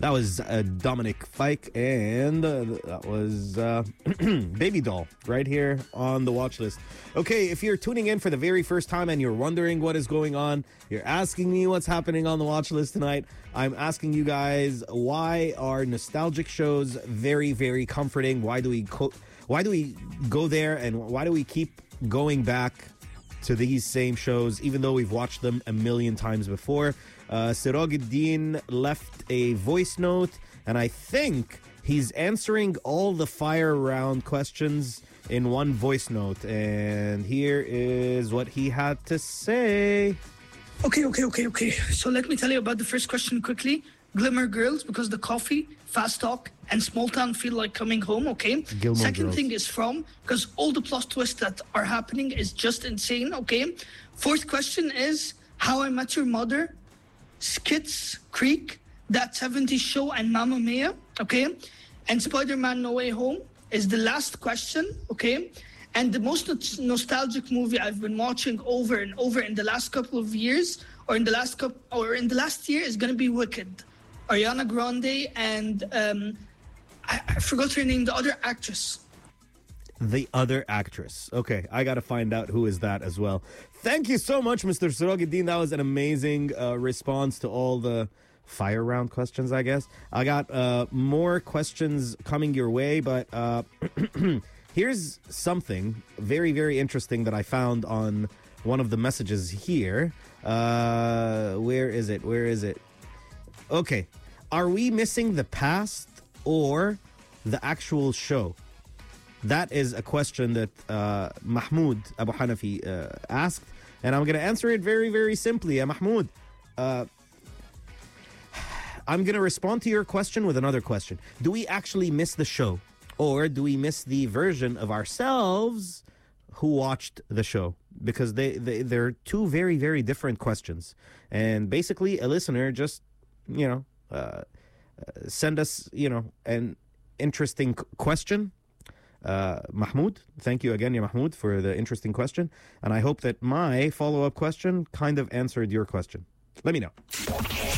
That was Dominic Fike, and that was Baby Doll right here on the watch list. Okay, if you're tuning in for the very first time and you're wondering what is going on, you're asking me what's happening on the watch list tonight, I'm asking you guys, why are nostalgic shows very, very comforting? Why do we go there, and why do we keep going back to these same shows even though we've watched them a million times before? Sirajuddin left a voice note, and I think he's answering all the fire round questions in one voice note, and here is what he had to say. Okay. So let me tell you about the first question quickly. Glimmer Girls, because the coffee, Fast Talk, and Small Town feel like coming home, okay? Gilmore Second Girls. thing is From, because all the plot twists that are happening is just insane, okay? Fourth question is How I Met Your Mother, Schitt's Creek, That 70s Show, and Mamma Mia, okay? And Spider-Man No Way Home is the last question, okay? And the most nostalgic movie I've been watching over and over in the last couple of years, or in the last year, is going to be Wicked. Ariana Grande and I forgot her name, the other actress. The other actress. Okay, I got to find out who is that as well. Thank you so much, Mr. Sirajuddin. That was an amazing response to all the fire round questions, I guess. I got more questions coming your way, but here's something very, very interesting that I found on one of the messages here. Where is it? Okay. Are we missing the past or the actual show? That is a question that Mahmoud Abu Hanafi asked, and I'm going to answer it very, very simply. Mahmoud, I'm going to respond to your question with another question. Do we actually miss the show, or do we miss the version of ourselves who watched the show? Because they're two very, very different questions. And basically, a listener just, send us, an interesting question. Mahmoud, thank you again, Mahmoud, for the interesting question. And I hope that my follow-up question kind of answered your question. Let me know.